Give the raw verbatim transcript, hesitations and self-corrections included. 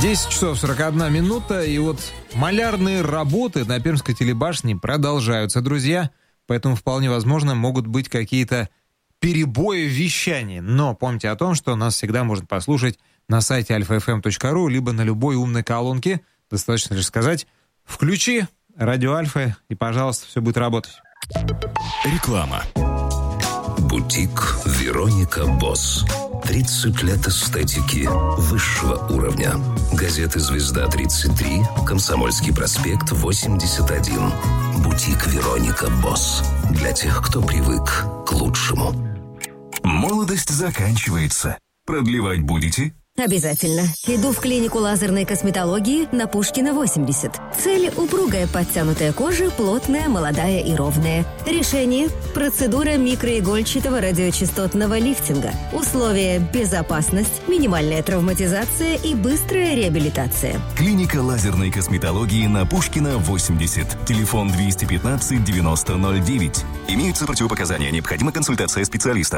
десять часов сорок одна минута, и вот малярные работы на Пермской телебашне продолжаются, друзья, поэтому вполне возможно могут быть какие-то перебои в вещании. Но помните о том, что нас всегда можно послушать на сайте альфа эф эм точка ру, либо на любой умной колонке. Достаточно лишь сказать «Включи радио Альфа», и, пожалуйста, все будет работать. Реклама. Бутик Вероника Босс. тридцать лет эстетики высшего уровня. Газеты «Звезда тридцать три», «Комсомольский проспект восемьдесят один». Бутик Вероника Босс. Для тех, кто привык к лучшему. Молодость заканчивается. Продлевать будете? Обязательно. Иду в клинику лазерной косметологии на Пушкина, восемьдесят. Цель – упругая подтянутая кожа, плотная, молодая и ровная. Решение – процедура микроигольчатого радиочастотного лифтинга. Условия – безопасность, минимальная травматизация и быстрая реабилитация. Клиника лазерной косметологии на Пушкина, восемьдесят. Телефон двести пятнадцать девяносто ноль девять. Имеются противопоказания. Необходима консультация специалиста.